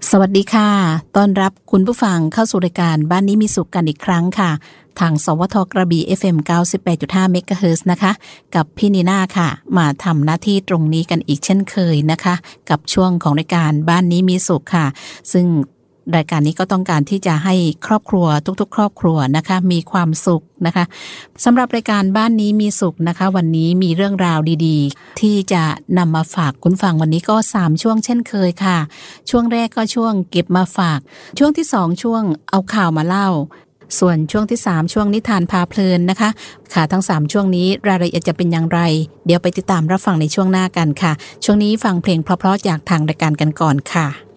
สวัสดีค่ะต้อนรับคุณผู้ฟังเข้าสู่รายการบ้านนี้มีสุขกันอีกครั้งค่ะทางสวทกระบี่ FM 98.5 เมกะเฮิรตซ์นะคะกับพี่นีน่าค่ะมาทำหน้าที่ตรงนี้กันอีกเช่นเคยนะคะกับช่วงของรายการบ้านนี้มีสุขค่ะซึ่งรายการนี้ก็ต้องการที่จะให้ครอบครัวทุกๆครอบครัวนะคะมีความสุขนะคะสำหรับรายการบ้านนี้มีสุขนะคะวันนี้มีเรื่องราวดีๆที่จะนำมาฝากคุณฟังวันนี้ก็3ช่วงเช่นเคยค่ะช่วงแรกก็ช่วงเก็บมาฝากช่วงที่2ช่วงเอาข่าวมาเล่าส่วนช่วงที่3ช่วงนิทานพาเพลินนะคะค่ะทั้ง3ช่วงนี้รายละเอียดจะเป็นอย่างไรเดี๋ยวไปติดตามรับฟังในช่วงหน้ากันค่ะช่วงนี้ฟังเพลงเพราะๆจากทางรายการกันก่อนค่ะ